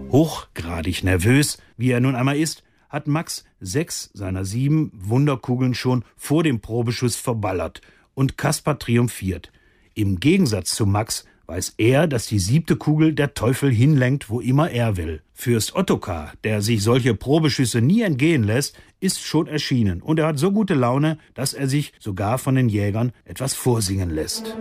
Hochgradig nervös, wie er nun einmal ist, hat Max 6 seiner 7 Wunderkugeln schon vor dem Probeschuss verballert und Kaspar triumphiert. Im Gegensatz zu Max weiß er, dass die 7. Kugel der Teufel hinlenkt, wo immer er will. Fürst Ottokar, der sich solche Probeschüsse nie entgehen lässt, ist schon erschienen und er hat so gute Laune, dass er sich sogar von den Jägern etwas vorsingen lässt.